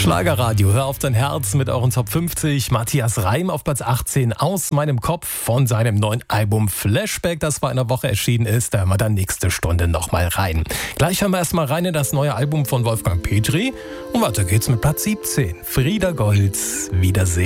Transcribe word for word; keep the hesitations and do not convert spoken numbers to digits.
Schlagerradio, hör auf dein Herz mit euren Top fünfzig. Matthias Reim auf Platz achtzehn, Aus meinem Kopf von seinem neuen Album Flashback, das vor einer Woche erschienen ist. Da hören wir dann nächste Stunde nochmal rein. Gleich hören wir erstmal rein in das neue Album von Wolfgang Petri. Und weiter geht's mit Platz siebzehn. Frieda Goltz, Wiedersehen.